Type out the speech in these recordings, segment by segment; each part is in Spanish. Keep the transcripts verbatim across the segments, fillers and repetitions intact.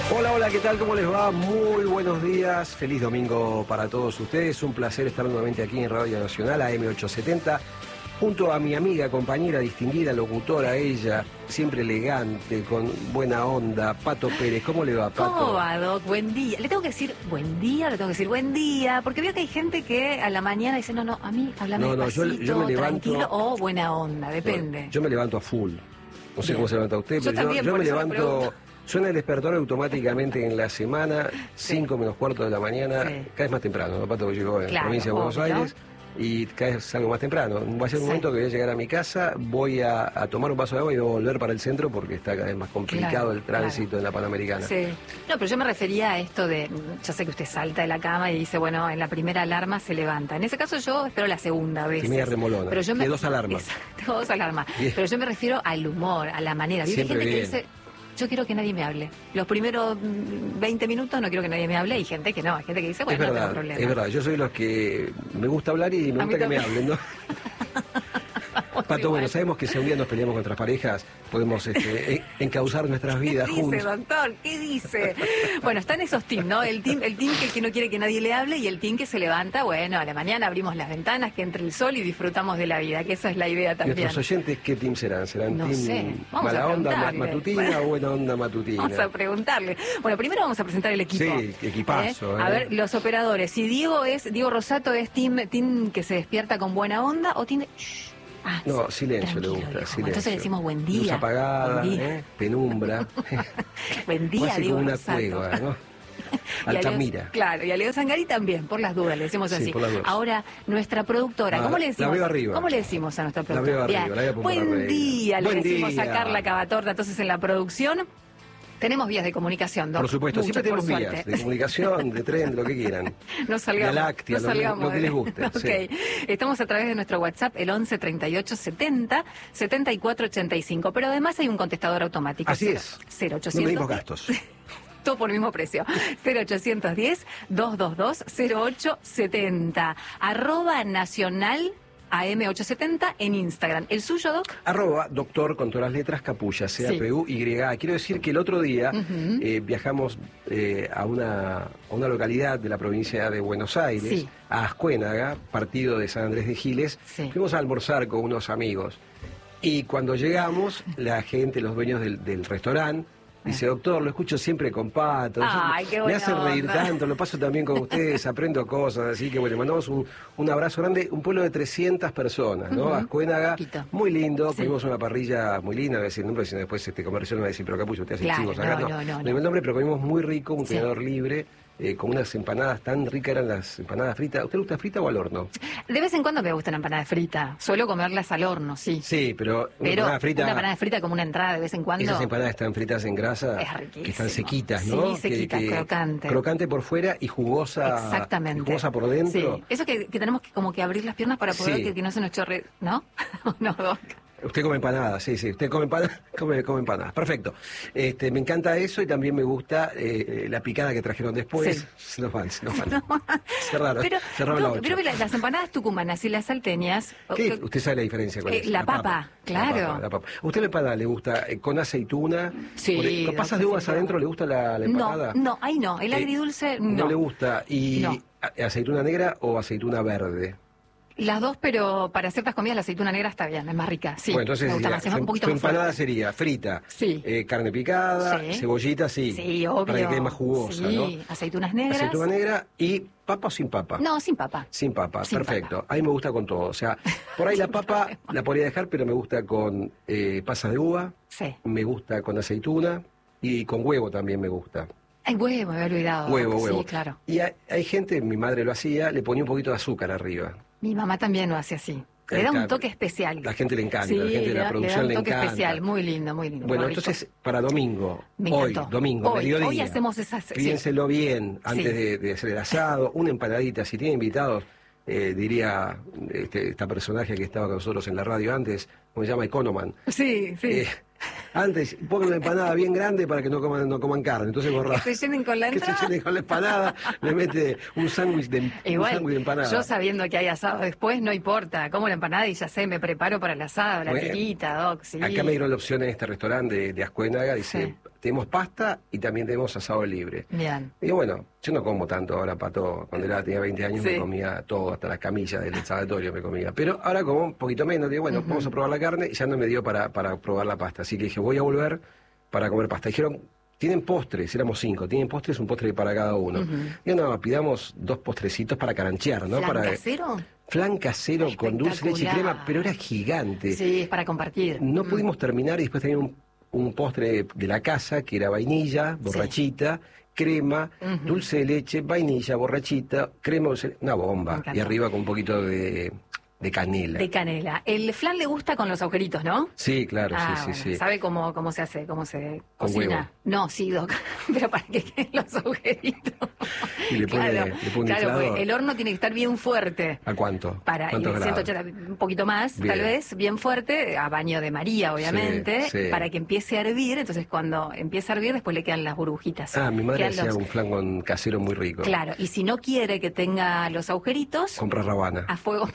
Hola, hola, ¿qué tal? ¿Cómo les va? Muy buenos días, feliz domingo para todos ustedes. Un placer estar nuevamente aquí en Radio Nacional, A M ochocientos setenta, junto a mi amiga, compañera, distinguida, locutora, ella, siempre elegante, con buena onda, Pato Pérez. ¿Cómo le va, Pato? ¿Cómo va, Doc? Buen día. Le tengo que decir buen día, le tengo que decir buen día, porque veo que hay gente que a la mañana dice, no, no, a mí háblame No, no, yo- despacito, yo me levanto- tranquilo, o buena onda, depende. Yo, yo me levanto a full. No sé Bien. cómo se levanta usted, Yo pero también, yo, yo por me eso le levanto... pregunto. Suena el despertador automáticamente en la semana, cinco menos cuarto de la mañana, Sí. cada vez más temprano, ¿no, Pato? Porque Llego en la Claro, provincia de Buenos obvio. Aires y cada vez salgo más temprano. Va a ser un Sí. momento que voy a llegar a mi casa, voy a, a tomar un vaso de agua y voy a volver para el centro porque está cada vez más complicado Claro, el tránsito claro. en la Panamericana. Sí. No, pero yo me refería a esto de, ya sé que usted salta de la cama y dice, bueno, en la primera alarma se levanta. En ese caso yo espero la segunda vez. Primera remolona. Pero yo me... De dos alarmas. Exacto, dos alarmas. Bien. Pero yo me refiero al humor, a la manera. Hay Siempre gente que bien. dice, yo quiero que nadie me hable. Los primeros mm, veinte minutos no quiero que nadie me hable. Y gente que no, hay gente que dice, bueno, es no verdad, tengo problema. es verdad. Yo soy los que me gusta hablar y me A mí gusta que me también. hablen, ¿no? Pato, bueno, sabemos que si un día nos peleamos con nuestras parejas, podemos este, en- encauzar nuestras vidas ¿Qué dice, juntos. doctor? ¿Qué dice? Bueno, están esos teams, ¿no? El team, el team que, que no quiere que nadie le hable y el team que se levanta, bueno, a la mañana abrimos las ventanas, que entre el sol y disfrutamos de la vida, que esa es la idea también. Nuestros oyentes, ¿qué team serán? ¿Serán No team sé, vamos a mala onda ma- preguntarle. matutina o buena onda matutina? Vamos a preguntarle. Bueno, primero vamos a presentar el equipo. Sí, equipazo, ¿Eh? A ¿eh? ver, los operadores. Si Diego es, Diego Rosato es team, team que se despierta con buena onda o team de... Shh. Ah, No, sí, silencio le tranquilo, gusta, viejo. silencio. Entonces le decimos buen día. Luz apagada, Buen día. ¿eh? Penumbra. Buen día, Casi Diego como una Rosato. cueva, ¿no? Y a Leo- Altamira. Claro, y a Leo Zangari también, por las dudas, le decimos Sí, así. por las dudas. Ahora, nuestra productora, Ah, ¿cómo le la decimos? veo arriba. ¿Cómo le decimos a nuestra La productora? veo arriba, Bien. la voy a poner Buen arriba. día, Buen le decimos día. a Carla Cavatorta, entonces en la producción. Tenemos vías de comunicación, Doc. Por supuesto, Muchas, siempre por tenemos vías suerte. de comunicación, de tren, de lo que quieran. No salgamos. Vía láctea, no lo que- salgamos lo que de- les guste, Ok. sí. Estamos a través de nuestro WhatsApp, el once treinta y ocho setenta setenta y cuatro ochenta y cinco. Pero además hay un contestador automático. Así es. cero No ochocientos medimos gastos. todo por el mismo precio. cero ochocientos diez, doscientos veintidós, cero ocho setenta. Arroba nacional A M ochocientos setenta en Instagram. ¿El suyo, Doc? Arroba doctor con todas las letras Capulla, C A P U Y A. Quiero decir que el otro día Ujú. eh, viajamos eh, a, una, a una localidad de la provincia de Buenos Aires, Sí. a Ascuénaga, partido de San Andrés de Giles. Sí. Fuimos a almorzar con unos amigos. Y cuando llegamos, la gente, los dueños del, del restaurante, dice, doctor, lo escucho siempre con Pato. Ay, qué Me buena hace reír onda. tanto, lo paso también con ustedes, aprendo cosas. Así que bueno, le mandamos un, un abrazo grande. Un pueblo de trescientas personas, ¿no? Ujú. Ascuénaga, Poquito. muy lindo. Sí. Tuvimos una parrilla muy linda, voy a decir el nombre, si no después este comercial me va a decir, pero Capullo, usted hace Claro, chivos acá. no, no, no, digo el nombre, pero comimos muy rico, un Sí. tenedor libre, eh, con unas empanadas tan ricas, eran las empanadas fritas. ¿A ¿Usted le gusta frita o al horno? De vez en cuando me gusta una empanada frita. Suelo comerlas al horno, sí. Sí, pero una Pero empanada frita... una empanada frita como una entrada de vez en cuando. Esas empanadas están fritas en grasa, Es riquísimo. que están sequitas, ¿no? Sí, sequitas, crocante. Crocante por fuera y jugosa, Exactamente. y jugosa por dentro. Sí. Eso que, que tenemos que como que abrir las piernas para poder Sí. que, que no se nos chorre, ¿no? no, Doc. Usted come empanadas, sí, sí. Usted come empanadas, come, come empanadas. Perfecto. Este, me encanta eso y también me gusta eh, la picada que trajeron después. Sí. Se nos van, se nos van. Cerraron, Pero, cerraron no, la ocho. pero la- las empanadas tucumanas y las salteñas. ¿Qué? o- ¿Usted sabe la diferencia con Eh, eso? la papa, claro. La papa, la papa. ¿A usted la empanada le gusta eh, con aceituna? Sí, Con, con pasas de doctor, uvas sí, adentro le gusta la, la empanada? No, no, ahí no. El Eh, agridulce, no. No le gusta. ¿Y No. a- aceituna negra o aceituna verde? Las dos, pero para ciertas comidas la aceituna negra está bien, es más rica. Sí, Bueno, entonces me gusta sería- más, es un su- poquito su más empanada fuerte. sería frita, Sí. eh, carne picada, Sí. cebollita, sí, Sí, obvio. para que quede más jugosa, sí. ¿no? Aceitunas negras. Aceituna negra y papa o sin papa. No, sin papa. Sin papa, Sin perfecto. A mí me gusta con todo. O sea, por ahí la papa la podría dejar, pero me gusta con eh, pasas de uva, Sí. me gusta con aceituna y con huevo también me gusta. Ay, huevo, me había olvidado. Huevo, huevo. Sí, claro. Y hay, hay gente, mi madre lo hacía, le ponía un poquito de azúcar arriba. Mi mamá también lo hace así. Le Eh, da un claro, toque especial. La gente le encanta, Sí, la gente de le la da- producción le, le, da un toque encanta. especial, muy lindo, muy lindo. Bueno, muy rico. entonces, para domingo, Me hoy, encantó. domingo, Hoy, mediodía. hoy hacemos esas- sí. Piénselo bien antes Sí. de, de hacer el asado, una empanadita. Si tiene invitados, eh, diría este, esta personaje que estaba con nosotros en la radio antes, ¿cómo se llama? Economan. Sí, sí. Eh, antes, pongan una empanada bien grande para que no coman, no coman carne. Entonces borra. Que se llenen con la Que se entrada. llene con la empanada, le mete un sándwich de, un Igual, sándwich de empanada. yo sabiendo que hay asado después, no importa. Como la empanada y ya sé, me preparo para el asado, la Bueno, tirita, Doc, sí. Acá me dieron la opción en este restaurante de, de Ascuénaga, dice, Sí. tenemos pasta y también tenemos asado libre. Bien. Digo, bueno, yo no como tanto ahora, Pato. Cuando era, tenía veinte años Sí. me comía todo, hasta las camillas del sanatorio me comía. Pero ahora como un poquito menos, digo, bueno, Ujú. vamos a probar la carne y ya no me dio para, para probar la pasta. Así que dije, voy a volver para comer pasta. Dijeron, tienen postres, éramos cinco, tienen postres, un postre para cada uno. Ujú. Y no, pidamos dos postrecitos para caranchear, ¿no? ¿Flan Para casero? flan casero con dulce de leche y Espectacular. crema, pero era gigante. Sí, es para compartir. No Mm. pudimos terminar y después tenía un, un postre de la casa que era vainilla, borrachita, crema, Ujú. dulce de leche, vainilla, borrachita, crema, dulce, una Me bomba. encanta. Y arriba con un poquito de, de canela. De canela. El flan le gusta con los agujeritos, ¿no? Sí, claro, Ah, sí, bueno, sí, sí. ¿sabe cómo, cómo se hace? ¿Cómo se Con cocina? huevo. No, sí, Doc. Pero para que queden los agujeritos. Y le pone, claro, le pone un claro, inflador. porque el horno tiene que estar bien fuerte. ¿A cuánto? Para ¿Cuántos y grados? ciento ochenta, un poquito más, Bien. tal vez, bien fuerte, a baño de María, obviamente, Sí, sí. para que empiece a hervir. Entonces, cuando empieza a hervir, después le quedan las burbujitas. Ah, mi madre Quedan hacía los- un flan con casero muy rico. Claro, y si no quiere que tenga los agujeritos, Compra rabana. a fuego.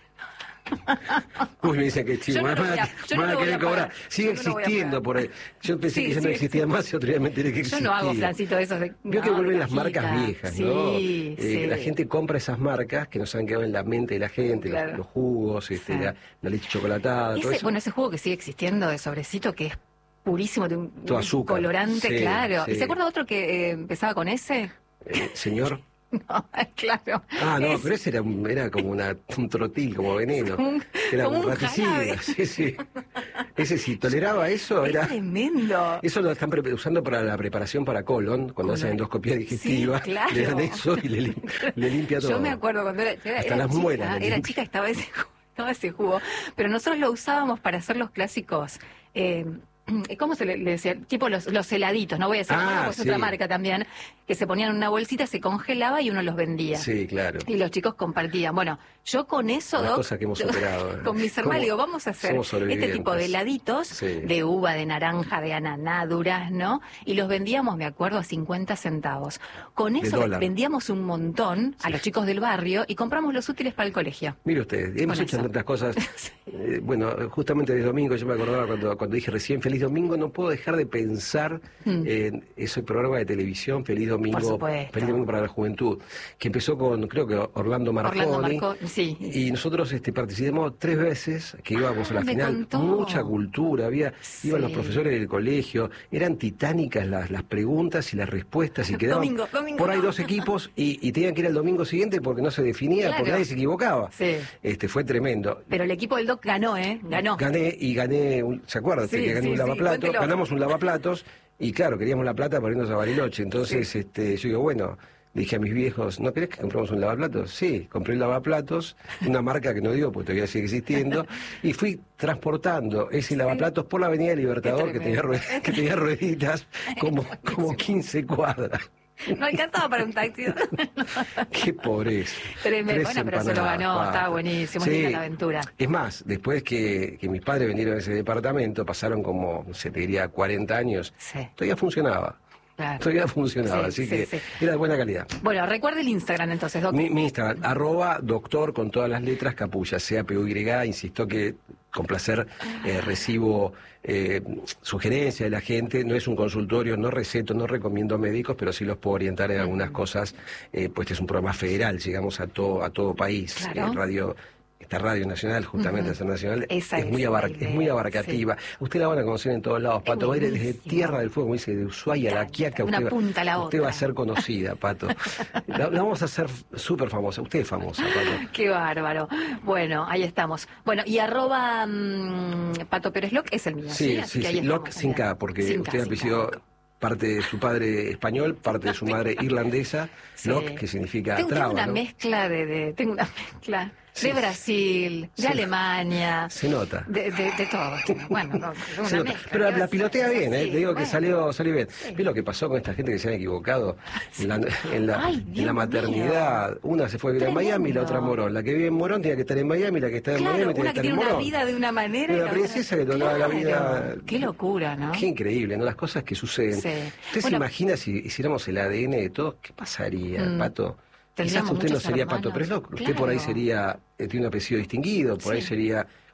Uy, me dicen que chivo, Yo no me lo van voy a, a- yo no me van a lo voy querer a cobrar. pagar. Sigue Yo no lo voy a existiendo pagar. por ahí. Yo pensé Sí, que ya no sí, existía más y otro día me enteré que Yo existía. no hago flancitos de esos de. Vio que no, vuelven de las marcas cajita. viejas, Sí, ¿no? Eh, sí. La gente compra esas marcas que no se han quedado en la mente de la gente, los- Claro. los, jugos, este, Sí. la, la leche chocolatada, todo Ese, eso. bueno, ese jugo que sigue existiendo de sobrecito que es purísimo, tiene un, Todo un azúcar. colorante, Sí, claro. sí. ¿Y se acuerda otro que eh, empezaba con ese? Eh, señor. No, claro. Ah, no, Es pero ese era, un- era como una, un trotil, como veneno. como un- Era como un un raticida. jarabe. Sí, sí. Ese si toleraba eso, es era. tremendo. Eso lo están pre- usando para la preparación para colon, cuando Colon. hacen endoscopía digestiva. Sí, claro. Le dan eso y le, lim- le limpia todo. Yo me acuerdo cuando era, era, Hasta era las chica, muelas le era limpia. chica estaba ese, jugo, estaba ese jugo, pero nosotros lo usábamos para hacer los clásicos. Eh, ¿Cómo se le, le decía? Tipo los, los heladitos, no voy a decir, Ah, nada, pues sí. otra marca también, que se ponían en una bolsita, se congelaba y uno los vendía. Sí, claro. Y los chicos compartían. Bueno, yo con eso, Las Doc, cosas que hemos superado, ¿eh? con mis hermanos, ¿Cómo? digo, vamos a hacer Somos este sobrevivientes. tipo de heladitos Sí. de uva, de naranja, de ananá, durazno, y los vendíamos, me acuerdo, a cincuenta centavos. Con De eso dólar. vendíamos un montón a los chicos del barrio y compramos los útiles para el colegio. Mire usted, hemos Con hecho eso. tantas cosas. Eh, bueno, justamente de domingo, yo me acordaba cuando, cuando dije recién Feliz Domingo, no puedo dejar de pensar Mm. en ese programa de televisión, Feliz Domingo, Por supuesto. Feliz Domingo para la Juventud, que empezó con, creo que Orlando Marconi. Orlando Marconi, sí. Y nosotros este, participamos tres veces, que íbamos a la Ah, me final, contó. mucha cultura, había, Sí. iban los profesores del colegio, eran titánicas las, las preguntas y las respuestas, y quedaban Domingo, domingo, por ahí no. dos equipos y, y tenían que ir al domingo siguiente porque no se definía, Claro. porque nadie se equivocaba. Sí. Este, fue tremendo. Pero el equipo del Doc ganó, ¿eh? Ganó. Gané y gané, un- ¿se acuerda? Sí, que gané sí, un sí, lavaplatos, cuéntelo. ganamos un lavaplatos y claro, queríamos la plata para irnos a Bariloche. Entonces este, yo digo, bueno, le dije a mis viejos, ¿no querés que compremos un lavaplatos? Sí, compré el lavaplatos, una marca que no digo porque todavía sigue existiendo, y fui transportando ese lavaplatos por la Avenida Libertador, que tenía, tremendo. rue- que tenía rueditas, como, como quince cuadras. No alcanzaba para un taxi. Qué pobreza. Tremendo. Tres Bueno, pero se lo empanadas, ganó, pato. estaba buenísimo, Sí. linda la aventura. Es más, después que, que mis padres vinieron a ese departamento, pasaron como, no sé, te diría cuarenta años, Sí. todavía funcionaba. Claro. Todavía funcionaba, Sí, así sí, que sí. era de buena calidad. Bueno, recuerde el Instagram entonces, Doc. Mi, mi Instagram, arroba doctor con todas las letras, Capulla, C A P U Y, insisto que con placer eh, recibo eh, sugerencias de la gente, no es un consultorio, no receto, no recomiendo médicos, pero sí los puedo orientar en algunas cosas, eh, pues este es un programa federal, llegamos a todo, a todo país, Claro. eh, radio... Esta radio nacional, justamente esta nacional, Esa es muy, es abar- la es muy idea, abarcativa. Usted la van a conocer en todos lados, Pato. Va a ir desde buenísimo. Tierra del Fuego, como dice, de Ushuaia a La encanta. Quiaca. Una Usted, va- punta a la usted otra. va a ser conocida, Pato. La, la vamos a hacer súper famosa. Usted es famosa, Pato. Qué bárbaro. Bueno, ahí estamos. Bueno, y arroba mm, Pato Pérez Loc es el mío. Sí, Sí, Así sí, que ahí sí. Loc estamos sin también. K, porque Sin K, usted ha sin apellido K. parte de su padre español, parte de su madre irlandesa. Sí. Loc, que significa tengo, tengo traba, una ¿no? mezcla de, de- tengo una mezcla Sí. de Brasil, de Sí. Alemania, Se nota. de, de, de todo. Bueno, no, una Se nota. mezcla, Pero la, ¿qué la vas a pilotea hacer? bien, ¿eh? Sí, Te digo que bueno. salió, salió bien. Sí. ¿Ves lo que pasó con esta gente que se han equivocado? En la, en la, Ay, en Dios la maternidad, una se fue a vivir a Tremendo. Miami y la otra a Morón. La que vive en Morón tenía que estar en Miami, la que está en Claro, Miami tiene una que que estar en tiene una Morón. vida de una manera y Una la princesa otra- que tocaba la Claro. vida. Qué locura, ¿no? Qué increíble, ¿no? Las cosas que suceden. Sí. ¿Usted se Bueno, imagina si hiciéramos el A D N de todos? ¿Qué pasaría, Mm. Pato? Quizás Tendríamos usted no muchos sería Pato hermanos. Pérez Loc, usted por ahí Claro. sería, eh, tiene un apellido distinguido, por ahí Sí. sería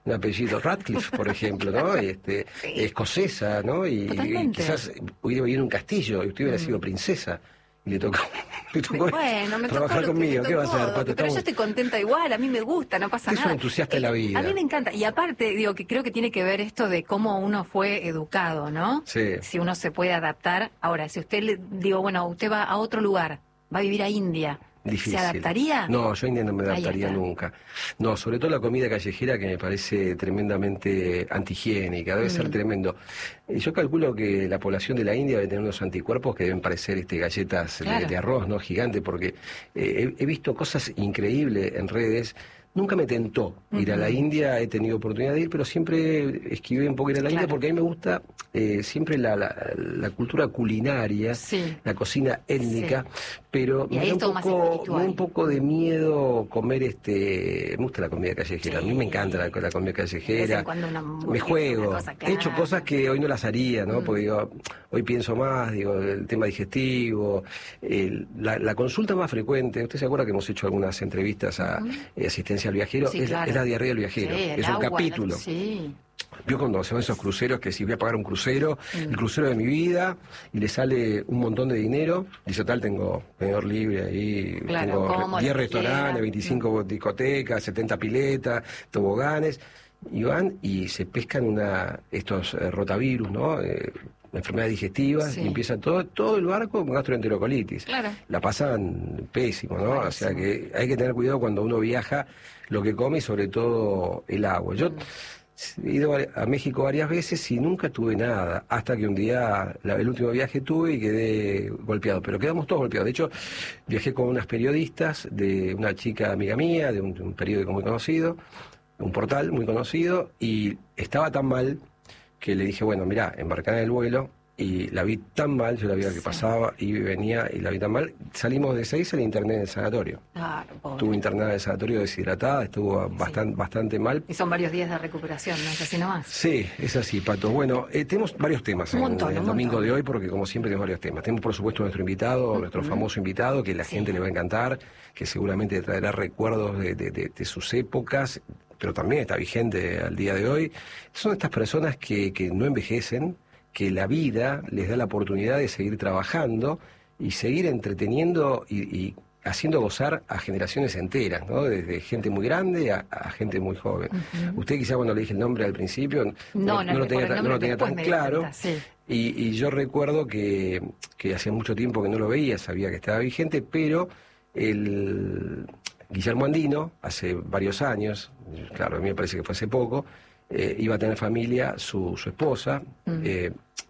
un apellido Radcliffe, por ejemplo, ¿no? Este, Sí. escocesa, ¿no? Y, y Totalmente. quizás hubiera vivido en un castillo y usted hubiera sido princesa. Y le tocó, le tocó Bueno, me tocó trabajar lo que conmigo. me ¿Qué va a hacer, tocó, Pato? pero Estamos- yo estoy contenta igual, a mí me gusta, no pasa Usted es nada. un entusiasta de la vida. A mí me encanta, y aparte, digo, que creo que tiene que ver esto de cómo uno fue educado, ¿no? Sí. Si uno se puede adaptar. Ahora, si usted, le digo, bueno, usted va a otro lugar, va a vivir a India, Difícil. ¿se adaptaría? No, yo a India no me Ahí adaptaría está. nunca. No, sobre todo la comida callejera que me parece tremendamente antihigiénica, debe Mm. ser tremendo. Eh, Yo calculo que la población de la India debe tener unos anticuerpos que deben parecer este, galletas de- Claro. de, arroz, ¿no? Gigante, porque eh, he, he visto cosas increíbles en redes. Nunca me tentó ir a la Ujú. India, he tenido oportunidad de ir, pero siempre esquivé un poco ir a la Claro. India porque a mí me gusta eh, siempre la, la, la cultura culinaria, Sí. la cocina étnica, pero Y me ahí da es un todo más poco, me da espiritual. un poco de miedo comer este, me gusta la comida callejera, a mí me Sí. encanta la, la comida De vez callejera, en cuando una me hamburguesa, juego, una cosa, he hecho claro. cosas que hoy no las haría, ¿no? Mm. Porque digo, hoy pienso más, digo, el tema digestivo, el- la, la consulta más frecuente, usted se acuerda que hemos hecho algunas entrevistas a Ujú. eh, asistencia al viajero, Sí, es, claro. es la diarrea del viajero, Sí, el es un agua, capítulo. el- Sí. Vio cuando se van esos cruceros que si voy a pagar un crucero, Mm. el crucero de mi vida, y le sale un montón de dinero, dice tal, tengo venidor libre ahí, Claro, tengo como diez lo que restaurantes, quiera. veinticinco discotecas, setenta piletas, toboganes, y van y se pescan una estos eh, rotavirus, ¿no? Eh, enfermedades digestivas, Sí. y empieza todo, todo el barco con gastroenterocolitis. Claro. La pasan pésimo, ¿no? O sea Buenísimo. que hay que tener cuidado cuando uno viaja, lo que come y sobre todo el agua. Yo Mm. he ido a México varias veces y nunca tuve nada, hasta que un día, la- el último viaje tuve y quedé golpeado, pero quedamos todos golpeados. De hecho, viajé con unas periodistas, de una chica amiga mía, de un, de un periódico muy conocido, un portal muy conocido, y estaba tan mal que le dije, bueno, mirá, embarcá en el vuelo, y la vi tan mal, yo la vi que Sí. pasaba y venía y la vi tan mal, salimos de seis, la interné en el sanatorio. Claro, pobre. Estuvo internada en el sanatorio deshidratada, estuvo bastante, bastante mal. Y son varios días de recuperación, ¿no es así nomás? Sí, es así, Pato. Bueno, eh, tenemos varios temas Un en montón, el un domingo montón. de hoy, porque como siempre tenemos varios temas. Tenemos, por supuesto, nuestro invitado, nuestro famoso invitado, que la Sí. gente le va a encantar, que seguramente traerá recuerdos de, de- de- de sus épocas, pero también está vigente al día de hoy. Son estas personas que, que no envejecen, que la vida les da la oportunidad de seguir trabajando y seguir entreteniendo y, y haciendo gozar a generaciones enteras, ¿no? Desde gente muy grande a, a gente muy joven. Ujú. Usted quizá cuando le dije el nombre al principio no, No, no, lo por tenía, el tan- no nombre lo tenía después tan me di claro. cuenta, sí. Y, y yo recuerdo que, que hacía mucho tiempo que no lo veía, sabía que estaba vigente, pero el Guillermo Andino, hace varios años, claro, a mí me parece que fue hace poco, eh, iba a tener familia su, su esposa, Mm. eh,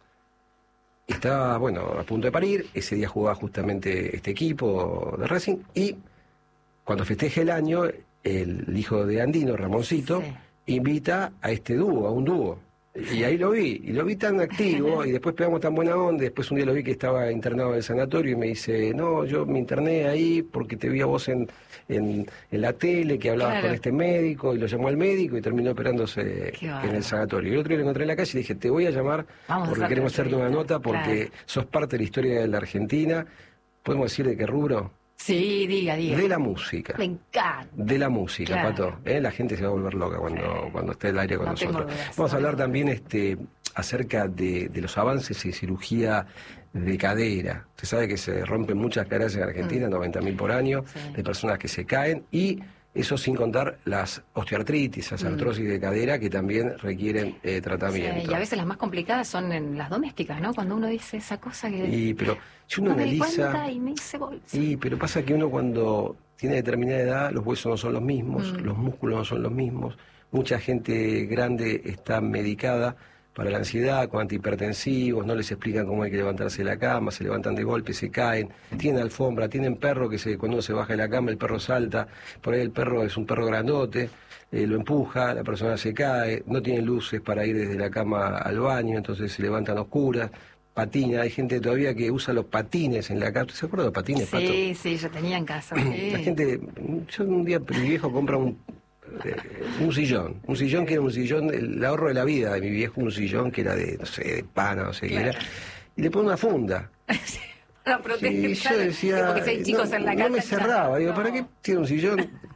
estaba, bueno, a punto de parir, ese día jugaba justamente este equipo de Racing, y cuando festeje el año, el hijo de Andino, Ramoncito, Sí. invita a este dúo, a un dúo. Y ahí lo vi, y lo vi tan activo, y después pegamos tan buena onda, después un día lo vi que estaba internado en el sanatorio y me dice, no, yo me interné ahí porque te vi a vos en, en, en la tele, que hablabas Claro. con este médico, y lo llamó al médico y terminó operándose Qué en bárbaro. el sanatorio. Y el otro día lo encontré en la calle y dije, te voy a llamar Vamos a porque hacer queremos la hacerte una entrevista, nota, porque claro. sos parte de la historia de la Argentina. ¿Podemos decir de qué rubro? Sí, diga, diga. De la música. Me encanta. De la música, Claro. Pato. ¿eh? La gente se va a volver loca cuando, Sí. cuando esté al aire con No tengo nosotros. dudas, Vamos a no hablar tengo también este, acerca de, de los avances en cirugía de cadera. Usted sabe que se rompen muchas caderas en Argentina, noventa mil por año, Sí. de personas que se caen, y eso sin contar las osteoartritis, las artrosis de cadera, que también requieren eh, Sí, tratamiento. y a veces las más complicadas son en las domésticas, ¿no? Cuando uno dice esa cosa que Y, pero si uno no me di analiza... cuenta y me hice bolsa. Y, pero pasa que uno cuando tiene determinada edad, los huesos no son los mismos, Mm. los músculos no son los mismos. Mucha gente grande está medicada para la ansiedad, con antihipertensivos, no les explican cómo hay que levantarse de la cama, se levantan de golpe, se caen, tienen alfombra, tienen perro que se, cuando uno se baja de la cama el perro salta, por ahí el perro es un perro grandote, eh, lo empuja, la persona se cae, no tienen luces para ir desde la cama al baño, entonces se levantan oscuras, patina, hay gente todavía que usa los patines en la casa. ¿Se acuerda de los patines, Pato? Sí, sí, yo tenía en casa. Sí. La gente, yo un día mi viejo compra un, eh, un sillón, un sillón que era un sillón, el ahorro de la vida de mi viejo, un sillón que era de, no sé, de pana, no sé qué Claro. era, y le pone una funda. Para proteger, Y yo claro, decía, porque si hay chicos no, en la no casa. me cerraba, claro, digo, no. ¿para qué tiene un sillón?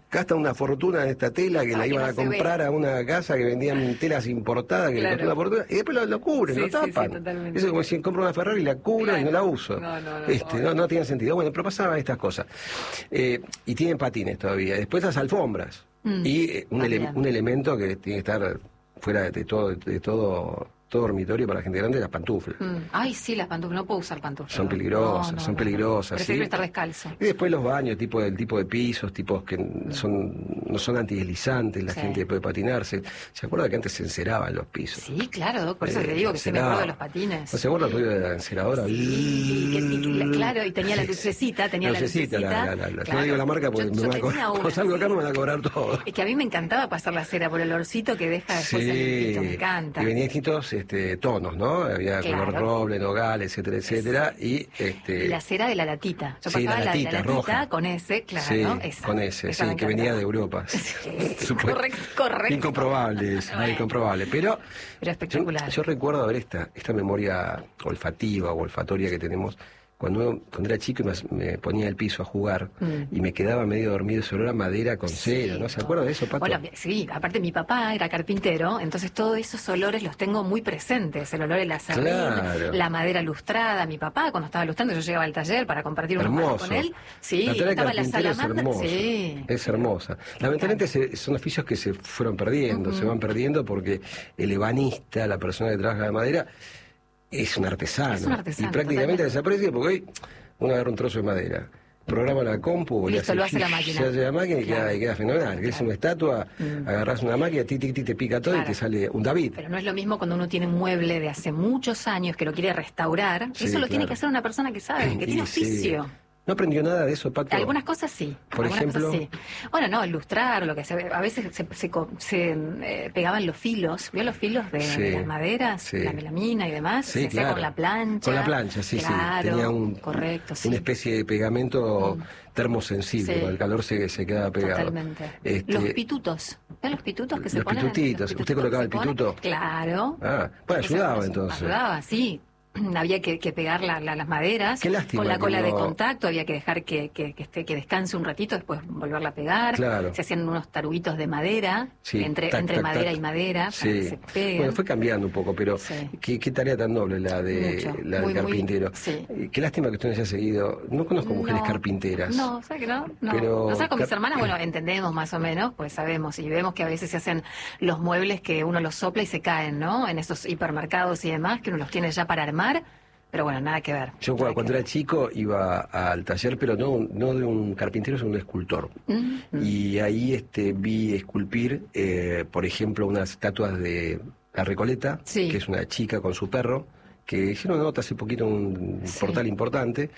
gasta una fortuna en esta tela que Ah, la que iban no a se comprar a una casa que vendían telas importadas, que Claro. le costó una fortuna, y después lo, lo cubren, Sí, lo sí, tapan. sí, totalmente. Eso es como si compro una Ferrari y la cubro Claro. y no la uso. No, no, no, este, no, no tiene sentido. Bueno, pero pasaban estas cosas. Eh, y tienen patines todavía. Después las alfombras. Mm, y eh, un, ele- también. un elemento que tiene que estar fuera de todo, de todo, todo dormitorio para la gente grande, las pantuflas. Mm. Ay, sí, las pantuflas. No puedo usar pantuflas. Son peligrosas, No, no, son no, peligrosas. no. Prefiero ¿sí? estar descalzo. Y después los baños, tipo del tipo de pisos, tipos que son no son antideslizantes, la Sí. gente puede patinarse. ¿Se acuerda que antes se enceraban los pisos? Sí, claro, Doc, por eso Eh, te digo que se me encerado. acuerdo de los patines. ¿No se acuerda el ruido de la enceradora? Sí, y que- y la- claro, y tenía la lucecita, tenía la lucecita. la, la, la, la- Claro. No digo la marca porque Yo- me yo van a cobrar. tenía Cuando una, salgo acá sí. me van a cobrar todo. Es que a mí me encantaba pasar la cera por el olorcito que deja después el limpito, me encanta. Y venía distintos este, tonos, ¿no? Había Claro. color roble, nogal, etcétera, etcétera. Y este. Y la cera de la latita. Yo Sí, pasaba la la, latita la latita roja. con ese, claro, Sí, esa, con ese, esa sí, me que venía encantaba. de Europa. Sí, Supuesto. correcto, correcto. Incomprobable eso, Bueno. incomprobable. Pero Era espectacular. Yo, yo recuerdo haber esta, esta memoria olfativa o olfatoria que tenemos. Cuando, uno- cuando era chico y me, me ponía al piso a jugar Mm. y me quedaba medio dormido, ese olor a madera con cera, ¿no? ¿Se acuerda de eso, Pato? Bueno, sí, aparte mi papá era carpintero, entonces todos esos olores los tengo muy presentes. El olor del acerrín, Claro. la madera lustrada. Mi papá, cuando estaba lustrando, yo llegaba al taller para compartir unos mates Hermoso. con él. Sí, la tarea de estaba en la carpintero es salamandra. hermosa. Sí. Es hermosa. Lamentablemente se- son oficios que se fueron perdiendo, se van perdiendo porque el ebanista, la persona que trabaja la madera, es un artesano. Es un artesano, Y prácticamente totalmente. desaparece porque hoy uno agarra un trozo de madera, programa la compu, le Listo, lo hace la shh, máquina. se hace la máquina y Claro. queda, y queda fenomenal. Que es Claro. una estatua, Mm. agarras una máquina, tic, tic, tic, te pica todo y Claro. te sale un David. Pero no es lo mismo cuando uno tiene un mueble de hace muchos años que lo quiere restaurar. Sí, Eso lo tiene claro. que hacer una persona que sabe, que Y tiene sí. oficio. ¿No aprendió nada de eso, Pato? Algunas cosas sí. Por algunas ejemplo. cosas sí. Bueno, no, ilustrar, lo que se, a veces se, se co- se, eh, pegaban los filos, ¿vio los filos de, Sí, de las maderas, sí. la melamina y demás? Sí, se hacía claro. con la plancha. Con la plancha, sí, Claro, sí. Tenía un, correcto, sí. una especie de pegamento termosensible, Sí. con el calor se, se queda pegado. Totalmente. Este, Los pitutos. ¿Ven los pitutos que se los ponen? pitutitos. Los ¿Usted pitutitos colocaba que el se ponen. pituto? Claro. Ah, bueno, Esa- ayudaba eso, entonces. Ayudaba, sí. Había que, que pegar la- la- las maderas Qué lástima con la que cola de no- contacto, había que dejar que, que, que, esté, que descanse un ratito, después volverla a pegar. Claro. Se hacían unos taruguitos de madera, Sí, entre, tac, entre tac, madera tac. y madera, para que Sí. se peguen. Bueno, fue cambiando un poco, pero Sí. qué, qué tarea tan noble la de Mucho. la Muy, del muy- carpintero. sí. Eh, Qué lástima que usted no haya seguido. No conozco mujeres No, carpinteras. No, ¿sabes que no? No. Pero- Nosotros con mis Cap- hermanas, bueno, entendemos más o menos, pues sabemos y vemos que a veces se hacen los muebles que uno los sopla y se caen, ¿no? En esos hipermercados y demás, que uno los tiene ya para armar, pero bueno, nada que ver. Yo nada cuando, cuando que era chico iba al taller, pero no, no de un carpintero, sino de un escultor. ver. Mm, mm. Y ahí este, vi esculpir, eh, por ejemplo, unas estatuas de La Recoleta, Sí. que es una chica con su perro, que hicieron nota hace poquito en un Sí. portal importante,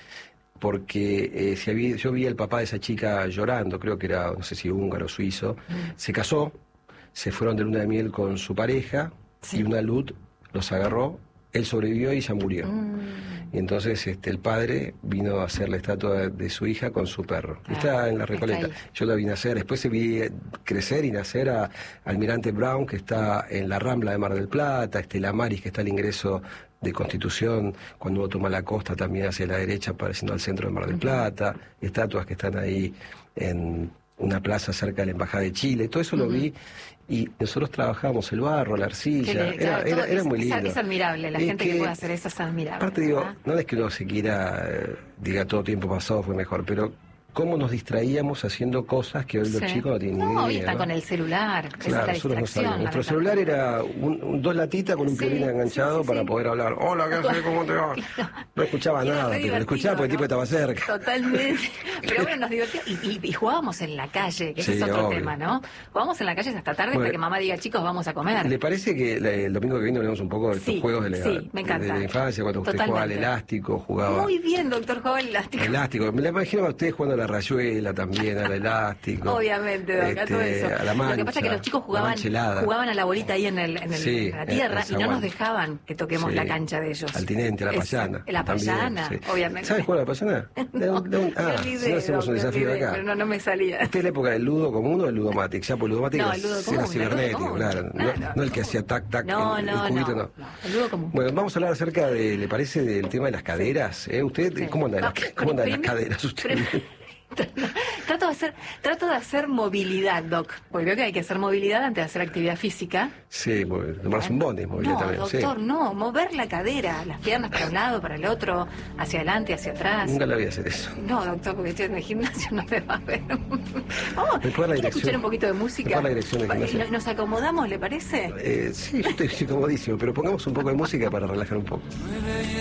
porque eh, se había- yo vi al papá de esa chica llorando, creo que era, no sé si húngaro o suizo, Mm. se casó, se fueron de luna de miel con su pareja, Sí. y una luz los agarró, él sobrevivió y ella murió. Mm. Y entonces este, el padre vino a hacer la estatua de, de su hija con su perro. Ah, está en la está Recoleta. ahí. Yo la vi nacer. Después se vi eh, crecer y nacer a Almirante Brown, que está en la Rambla de Mar del Plata, Estela Maris, que está al ingreso de Constitución, cuando uno toma la costa también hacia la derecha, pareciendo al centro de Mar del Plata. Estatuas que están ahí en una plaza cerca de la Embajada de Chile. Todo eso lo vi. Y nosotros trabajábamos el barro, la Que arcilla. le- Era, claro, era, todo era es, muy es- lindo. es admirable, la Es gente que, que- puede hacer eso es admirable. Aparte digo, ¿verdad? no es que uno se quiera, eh, diga todo tiempo pasado fue mejor, pero cómo nos distraíamos haciendo cosas que hoy los Sí. chicos no tienen ni No, idea. hoy están ¿no? con el celular, esa Claro, es la nosotros no distracción. sabíamos. Nuestro lamentablemente. celular era un, un- dos latitas con un Sí, piolín sí, enganchado sí, para sí. poder hablar. Hola, ¿qué haces? ¿Cómo te va? No escuchaba Era nada, re pero lo escuchaba divertido, porque el tipo ¿no? estaba cerca. Totalmente. Pero bueno, nos divertimos. Y, y- y jugábamos en la calle, que ese Sí, es otro obvio. tema, ¿no? Jugábamos en la calle hasta tarde Bueno, hasta que mamá diga, chicos, vamos a comer. ¿Le parece que la- el domingo que viene hablemos un poco de estos Sí, juegos de la, sí, me encanta. de la infancia, cuando usted jugaba al Totalmente. elástico, jugaba... Muy bien, doctor Joven Elástico. Elástico, me la imagino a ustedes jugando a la rayuela también, al elástico. Obviamente, Doc, a este, todo eso. a la mancha, Lo que pasa es que los chicos la jugaban, manchelada. jugaban a la bolita ahí en, el, en, el- Sí, en la tierra en- y en no nos Zaguán. dejaban que toquemos Sí. la cancha de ellos. Al tinente, a la Es- payana. La también, payana, sí. obviamente. ¿Sabes jugar a la payana? De un- de un- ah, me olvidé, si no hacemos Doc, un me desafío olvidé, acá. pero no, no me salía. ¿Esta es la época del ludo común o del ludomatic? Ya por ludomatic No, era- el ludo era común, el ludo cibernético, común. claro. No, Claro, no el que común. hacía tac, tac, No, el, no, el cubito, no, no. no, el ludo común. Bueno, vamos a hablar acerca de, ¿le parece, del tema de las caderas? ¿Eh? ¿Usted Sí. cómo anda, en No, las- cómo anda en las primero- caderas usted? primero- Trato de hacer, trato de hacer movilidad, Doc, porque veo que hay que hacer movilidad antes de hacer actividad física. Sí, tomarse un bondi, movilidad no, también. doctor, sí. no, mover la cadera, las piernas para un lado, para el otro, hacia adelante, hacia atrás. Nunca la voy a hacer eso. No, doctor, porque estoy en el gimnasio, no me va a ver. Vamos, ¿Me puede la ¿quiere escuchar un poquito de música? ¿Me puede la dirección del gimnasio? ¿Nos acomodamos, le parece? Eh, sí, yo estoy, estoy comodísimo, pero pongamos un poco de música para relajar un poco.